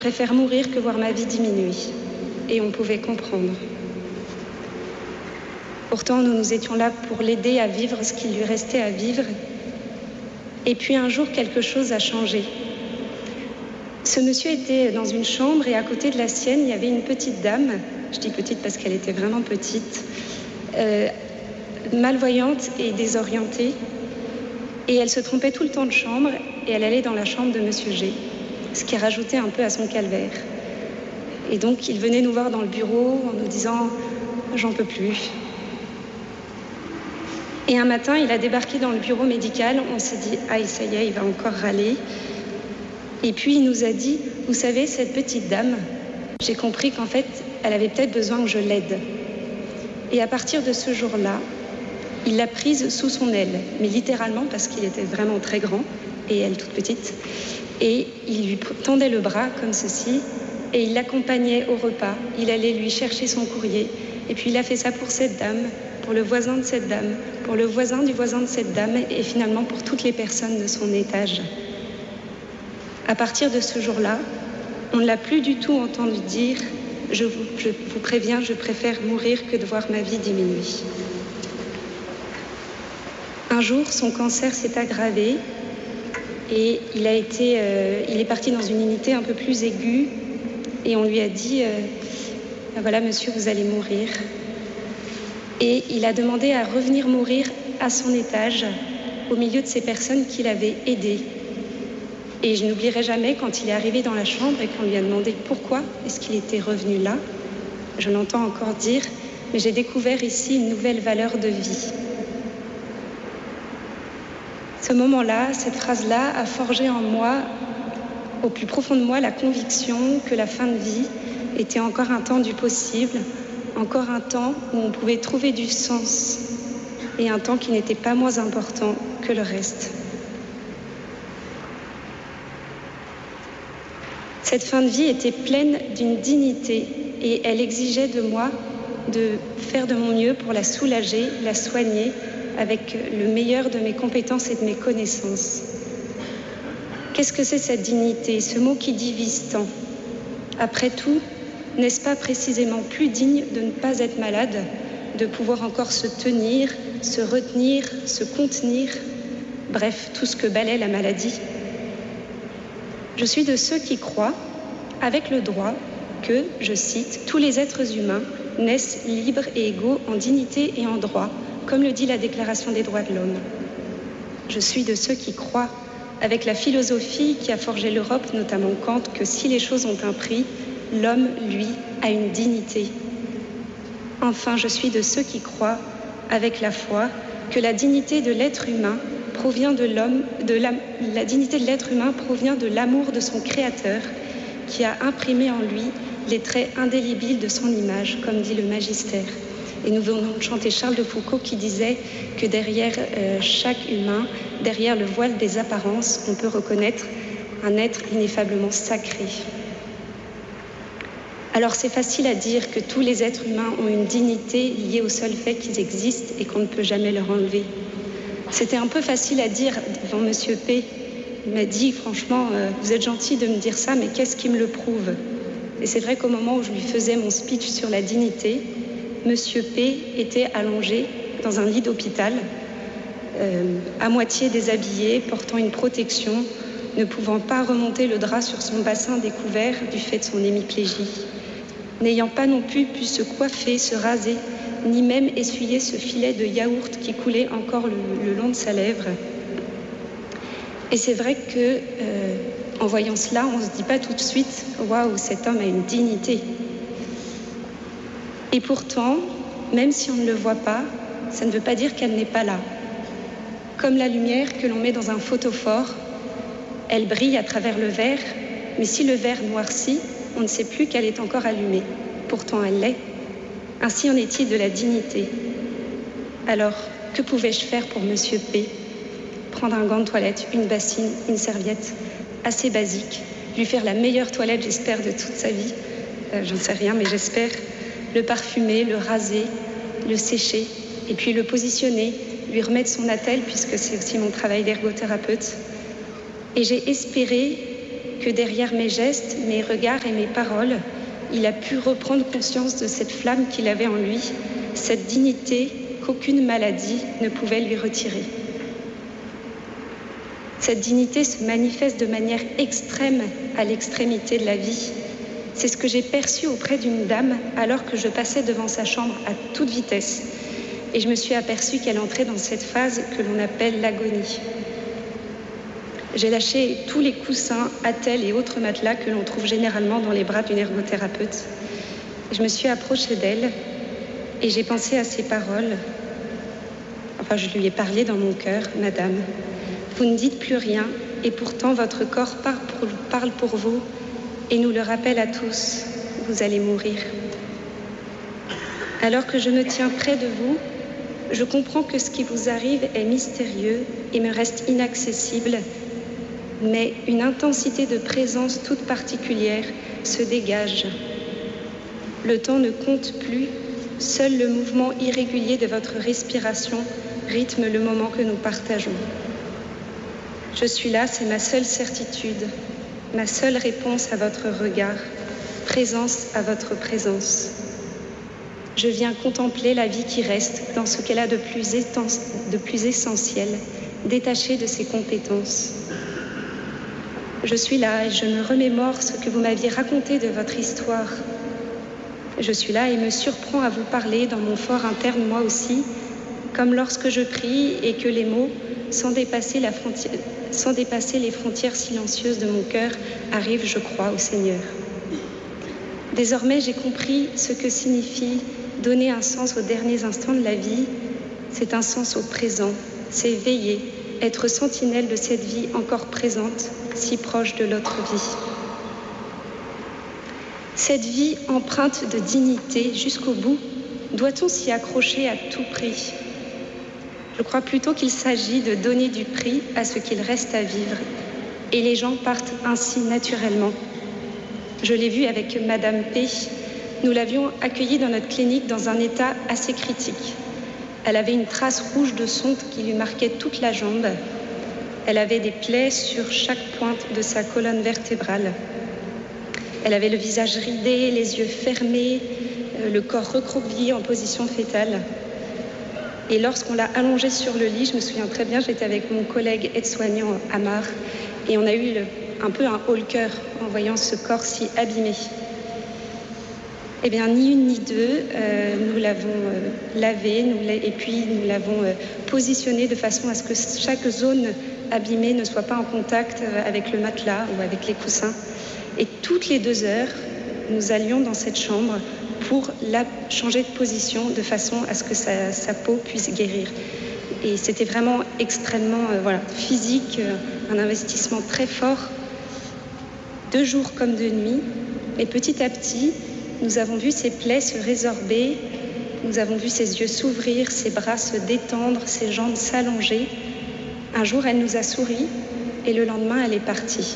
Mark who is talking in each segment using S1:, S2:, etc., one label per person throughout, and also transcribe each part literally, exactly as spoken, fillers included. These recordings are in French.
S1: Je préfère mourir que voir ma vie diminuer. Et on pouvait comprendre. Pourtant, nous nous étions là pour l'aider à vivre ce qu'il lui restait à vivre. Et puis un jour, quelque chose a changé. Ce monsieur était dans une chambre et à côté de la sienne, il y avait une petite dame. Je dis petite parce qu'elle était vraiment petite, euh, malvoyante et désorientée. Et elle se trompait tout le temps de chambre et elle allait dans la chambre de monsieur G, ce qui rajoutait un peu à son calvaire. Et donc, il venait nous voir dans le bureau en nous disant « j'en peux plus ». Et un matin, il a débarqué dans le bureau médical. On s'est dit « aïe, ça y est, il va encore râler ». Et puis, il nous a dit « vous savez, cette petite dame, j'ai compris qu'en fait, elle avait peut-être besoin que je l'aide ». Et à partir de ce jour-là, il l'a prise sous son aile, mais littéralement parce qu'il était vraiment très grand et elle toute petite. Et il lui tendait le bras comme ceci et il l'accompagnait au repas. Il allait lui chercher son courrier. Et puis il a fait ça pour cette dame, pour le voisin de cette dame, pour le voisin du voisin de cette dame et finalement pour toutes les personnes de son étage. À partir de ce jour-là, on ne l'a plus du tout entendu dire « je vous, je vous préviens, je préfère mourir que de voir ma vie diminuer ». Un jour, son cancer s'est aggravé et il, a été, euh, il est parti dans une unité un peu plus aiguë et on lui a dit euh, « voilà monsieur, vous allez mourir ». Et il a demandé à revenir mourir à son étage, au milieu de ces personnes qu'il avait aidées. Et je n'oublierai jamais quand il est arrivé dans la chambre et qu'on lui a demandé pourquoi est-ce qu'il était revenu là. Je l'entends encore dire, mais j'ai découvert ici une nouvelle valeur de vie. Ce moment-là, cette phrase-là a forgé en moi, au plus profond de moi, la conviction que la fin de vie était encore un temps du possible, encore un temps où on pouvait trouver du sens et un temps qui n'était pas moins important que le reste. Cette fin de vie était pleine d'une dignité et elle exigeait de moi de faire de mon mieux pour la soulager, la soigner avec le meilleur de mes compétences et de mes connaissances. Qu'est-ce que c'est cette dignité, ce mot qui divise tant? Après tout, n'est-ce pas précisément plus digne de ne pas être malade, de pouvoir encore se tenir, se retenir, se contenir, bref, tout ce que balaie la maladie? Je suis de ceux qui croient, avec le droit, que, je cite, « tous les êtres humains naissent libres et égaux en dignité et en droit », comme le dit la Déclaration des droits de l'homme. Je suis de ceux qui croient, avec la philosophie qui a forgé l'Europe, notamment Kant, que si les choses ont un prix, l'homme, lui, a une dignité. Enfin, je suis de ceux qui croient, avec la foi, que la dignité de l'être humain provient de l'homme, de la, la dignité de l'être humain provient de l'amour de son Créateur, qui a imprimé en lui les traits indélébiles de son image, comme dit le Magistère. Et nous venons de chanter Charles de Foucault qui disait que derrière euh, chaque humain, derrière le voile des apparences, on peut reconnaître un être ineffablement sacré. Alors c'est facile à dire que tous les êtres humains ont une dignité liée au seul fait qu'ils existent et qu'on ne peut jamais leur enlever. C'était un peu facile à dire devant Monsieur P. Il m'a dit, franchement, euh, vous êtes gentil de me dire ça, mais qu'est-ce qui me le prouve? Et c'est vrai qu'au moment où je lui faisais mon speech sur la dignité, Monsieur P était allongé dans un lit d'hôpital, euh, à moitié déshabillé, portant une protection, ne pouvant pas remonter le drap sur son bassin découvert du fait de son hémiplégie, n'ayant pas non plus pu se coiffer, se raser, ni même essuyer ce filet de yaourt qui coulait encore le, le long de sa lèvre. Et c'est vrai que, euh, en voyant cela, on ne se dit pas tout de suite « Waouh, cet homme a une dignité ». Et pourtant, même si on ne le voit pas, ça ne veut pas dire qu'elle n'est pas là. Comme la lumière que l'on met dans un photophore, elle brille à travers le verre, mais si le verre noircit, on ne sait plus qu'elle est encore allumée. Pourtant, elle l'est. Ainsi en est-il de la dignité. Alors, que pouvais-je faire pour Monsieur P? Prendre un gant de toilette, une bassine, une serviette, assez basique, lui faire la meilleure toilette, j'espère, de toute sa vie. Euh, j'en sais rien, mais j'espère. Le parfumer, le raser, le sécher, et puis le positionner, lui remettre son attelle, puisque c'est aussi mon travail d'ergothérapeute. Et j'ai espéré que derrière mes gestes, mes regards et mes paroles, il a pu reprendre conscience de cette flamme qu'il avait en lui, cette dignité qu'aucune maladie ne pouvait lui retirer. Cette dignité se manifeste de manière extrême à l'extrémité de la vie. C'est ce que j'ai perçu auprès d'une dame alors que je passais devant sa chambre à toute vitesse. Et je me suis aperçue qu'elle entrait dans cette phase que l'on appelle l'agonie. J'ai lâché tous les coussins, attelles et autres matelas que l'on trouve généralement dans les bras d'une ergothérapeute. Je me suis approchée d'elle et j'ai pensé à ses paroles. Enfin, je lui ai parlé dans mon cœur. « Madame, vous ne dites plus rien et pourtant votre corps parle pour vous et nous le rappelle à tous. Vous allez mourir. Alors que je me tiens près de vous, je comprends que ce qui vous arrive est mystérieux et me reste inaccessible, mais une intensité de présence toute particulière se dégage. Le temps ne compte plus, seul le mouvement irrégulier de votre respiration rythme le moment que nous partageons. Je suis là, c'est ma seule certitude, ma seule réponse à votre regard, présence à votre présence. Je viens contempler la vie qui reste dans ce qu'elle a de plus, étens- de plus essentiel, détachée de ses compétences. Je suis là et je me remémore ce que vous m'aviez raconté de votre histoire. Je suis là et me surprends à vous parler dans mon fort interne moi aussi, comme lorsque je prie et que les mots, sans dépasser, la frontière, sans dépasser les frontières silencieuses de mon cœur, arrivent, je crois, au Seigneur. Désormais, j'ai compris ce que signifie donner un sens aux derniers instants de la vie. C'est un sens au présent, c'est veiller, être sentinelle de cette vie encore présente, si proche de l'autre vie. Cette vie empreinte de dignité jusqu'au bout, doit-on s'y accrocher à tout prix ? Je crois plutôt qu'il s'agit de donner du prix à ce qu'il reste à vivre. Et les gens partent ainsi naturellement. Je l'ai vu avec Madame P. Nous l'avions accueillie dans notre clinique dans un état assez critique. Elle avait une trace rouge de sonde qui lui marquait toute la jambe. Elle avait des plaies sur chaque pointe de sa colonne vertébrale. Elle avait le visage ridé, les yeux fermés, le corps recroquevillé en position fétale. Et lorsqu'on l'a allongée sur le lit, je me souviens très bien, j'étais avec mon collègue aide-soignant Amar, et on a eu le, un peu un haut-le-cœur en voyant ce corps si abîmé. Eh bien, ni une ni deux, euh, nous l'avons euh, lavé, nous l'a, et puis nous l'avons euh, positionné de façon à ce que chaque zone abîmée ne soit pas en contact avec le matelas ou avec les coussins. Et toutes les deux heures, nous allions dans cette chambre pour la changer de position de façon à ce que sa, sa peau puisse guérir. Et c'était vraiment extrêmement euh, voilà, physique, euh, un investissement très fort, de jour comme de nuit. Et petit à petit, nous avons vu ses plaies se résorber, nous avons vu ses yeux s'ouvrir, ses bras se détendre, ses jambes s'allonger. Un jour, elle nous a souri et le lendemain, elle est partie.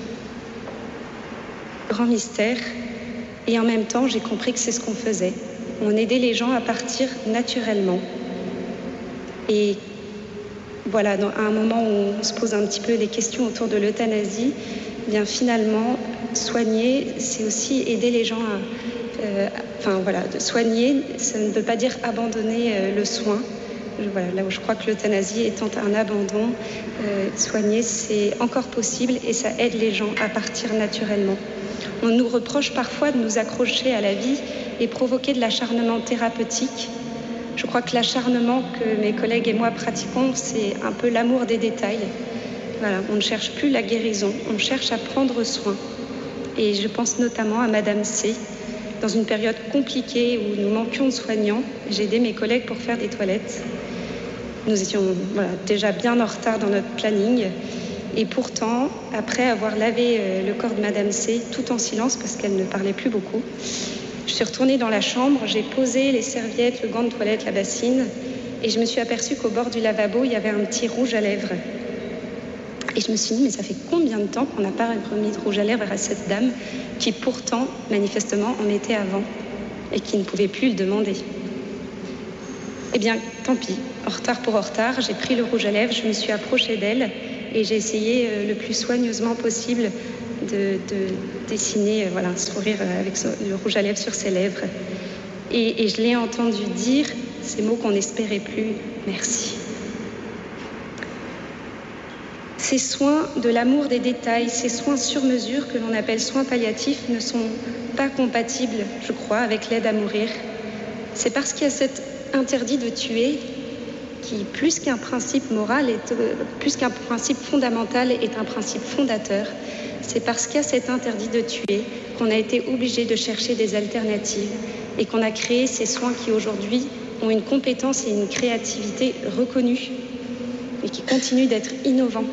S1: Grand mystère. Et en même temps, j'ai compris que c'est ce qu'on faisait. On aidait les gens à partir naturellement. Et voilà, à un moment où on se pose un petit peu des questions autour de l'euthanasie, eh bien finalement, soigner, c'est aussi aider les gens à... Euh, enfin voilà, de soigner, ça ne veut pas dire abandonner euh, le soin. Je, voilà, là où je crois que l'euthanasie étant un abandon, euh, soigner, c'est encore possible et ça aide les gens à partir naturellement. On nous reproche parfois de nous accrocher à la vie et provoquer de l'acharnement thérapeutique. Je crois que l'acharnement que mes collègues et moi pratiquons, c'est un peu l'amour des détails. Voilà, on ne cherche plus la guérison, on cherche à prendre soin. Et je pense notamment à Madame C. Dans une période compliquée où nous manquions de soignants, j'ai aidé mes collègues pour faire des toilettes. Nous étions voilà, déjà bien en retard dans notre planning. Et pourtant, après avoir lavé le corps de Madame C, tout en silence parce qu'elle ne parlait plus beaucoup, je suis retournée dans la chambre, j'ai posé les serviettes, le gant de toilette, la bassine, et je me suis aperçue qu'au bord du lavabo, il y avait un petit rouge à lèvres. Et je me suis dit, mais ça fait combien de temps qu'on n'a pas remis de rouge à lèvres à cette dame qui pourtant, manifestement, en mettait avant et qui ne pouvait plus le demander. Eh bien, tant pis, en retard pour en retard, j'ai pris le rouge à lèvres, je me suis approchée d'elle et j'ai essayé le plus soigneusement possible de, de dessiner voilà, un sourire avec le rouge à lèvres sur ses lèvres. Et, et je l'ai entendu dire ces mots qu'on n'espérait plus, merci. Ces soins de l'amour des détails, ces soins sur mesure que l'on appelle soins palliatifs ne sont pas compatibles, je crois, avec l'aide à mourir. C'est parce qu'il y a cet interdit de tuer qui, plus qu'un principe moral, est, euh, plus qu'un principe fondamental, est un principe fondateur. C'est parce qu'il y a cet interdit de tuer qu'on a été obligé de chercher des alternatives et qu'on a créé ces soins qui aujourd'hui ont une compétence et une créativité reconnues et qui continuent d'être innovants.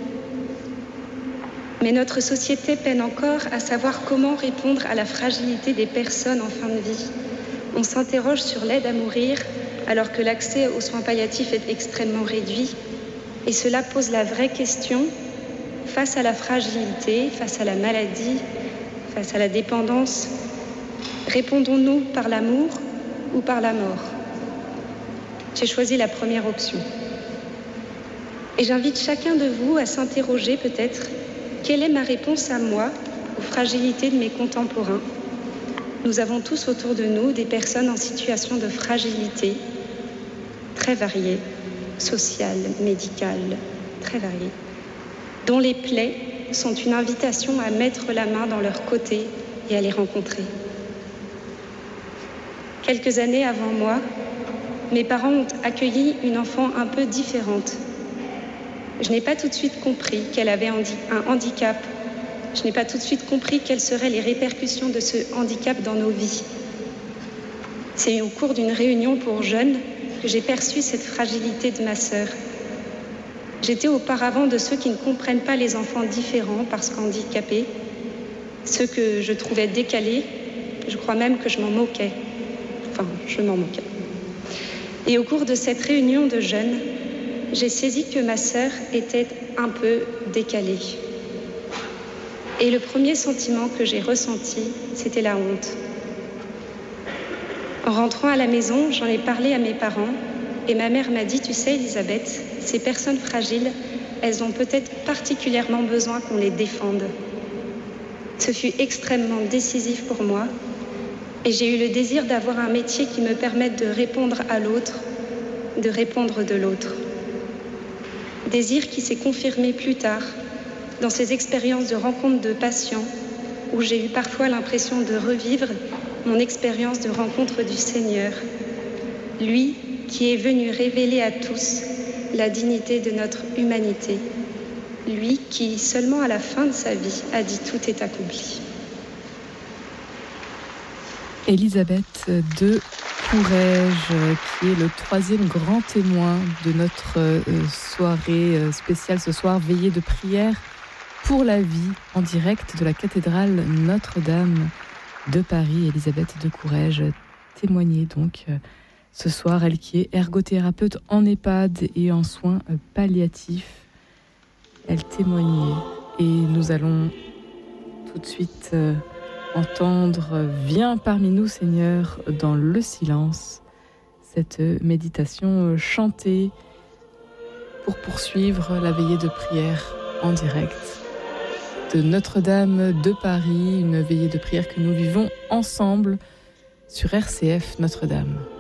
S1: Mais notre société peine encore à savoir comment répondre à la fragilité des personnes en fin de vie. On s'interroge sur l'aide à mourir alors que l'accès aux soins palliatifs est extrêmement réduit. Et cela pose la vraie question, face à la fragilité, face à la maladie, face à la dépendance, répondons-nous par l'amour ou par la mort ? J'ai choisi la première option. Et j'invite chacun de vous à s'interroger peut-être, quelle est ma réponse à moi aux fragilités de mes contemporains ? Nous avons tous autour de nous des personnes en situation de fragilité, très variées, sociales, médicales, très variées, dont les plaies sont une invitation à mettre la main dans leur côté et à les rencontrer. Quelques années avant moi, mes parents ont accueilli une enfant un peu différente. Je n'ai pas tout de suite compris qu'elle avait un handicap. Je n'ai pas tout de suite compris quelles seraient les répercussions de ce handicap dans nos vies. C'est au cours d'une réunion pour jeunes que j'ai perçu cette fragilité de ma sœur. J'étais auparavant de ceux qui ne comprennent pas les enfants différents parce qu'handicapés, ceux que je trouvais décalés, je crois même que je m'en moquais. Enfin, je m'en moquais. Et au cours de cette réunion de jeunes, j'ai saisi que ma sœur était un peu décalée. Et le premier sentiment que j'ai ressenti, c'était la honte. En rentrant à la maison, j'en ai parlé à mes parents et ma mère m'a dit « Tu sais, Elisabeth, ces personnes fragiles, elles ont peut-être particulièrement besoin qu'on les défende. » Ce fut extrêmement décisif pour moi et j'ai eu le désir d'avoir un métier qui me permette de répondre à l'autre, de répondre de l'autre. Désir qui s'est confirmé plus tard dans ces expériences de rencontre de patients où j'ai eu parfois l'impression de revivre mon expérience de rencontre du Seigneur, lui qui est venu révéler à tous la dignité de notre humanité, lui qui, seulement à la fin de sa vie, a dit « Tout est accompli ».
S2: Elisabeth de Courrèges, qui est le troisième grand témoin de notre euh, soirée spéciale ce soir, veillée de prière pour la vie, en direct de la cathédrale Notre-Dame de Paris. Elisabeth de Courrèges témoignait donc euh, ce soir, elle qui est ergothérapeute en EHPAD et en soins euh, palliatifs. Elle témoignait et nous allons tout de suite euh, entendre « Viens parmi nous, Seigneur, dans le silence », cette méditation chantée pour poursuivre la veillée de prière en direct de Notre-Dame de Paris, une veillée de prière que nous vivons ensemble sur R C F Notre-Dame.